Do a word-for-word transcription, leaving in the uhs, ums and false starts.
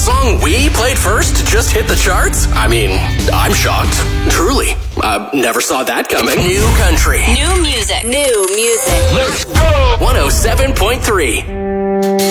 song we played first just hit the charts? I mean, I'm shocked. Truly. I never saw that coming. New country. New music. New music. Let's go! one oh seven point three.